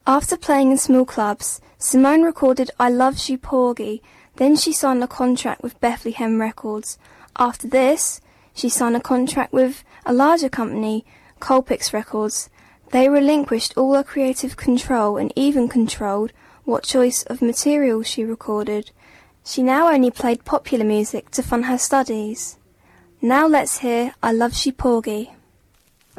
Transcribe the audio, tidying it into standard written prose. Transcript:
After playing in small clubs, Simone recorded I Loves You Porgy, then she signed a contract with Bethlehem Records. After this, she signed a contract with a larger company, Colpix Records. They relinquished all her creative control and even controlled what choice of material she recorded. She now only played popular music to fund her studies. Now let's hear I Loves You Porgy.